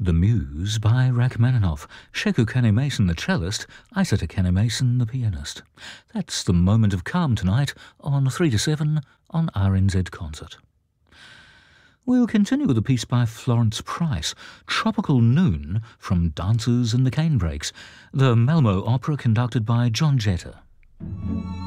The Muse by Rachmaninoff, Sheku Kanneh-Mason the cellist, Isata Kanneh-Mason the pianist. That's the moment of calm tonight on 3 to 7 on RNZ Concert. We'll continue with a piece by Florence Price, Tropical Noon from Dancers in the Canebrakes, the Malmo opera conducted by John Jetta.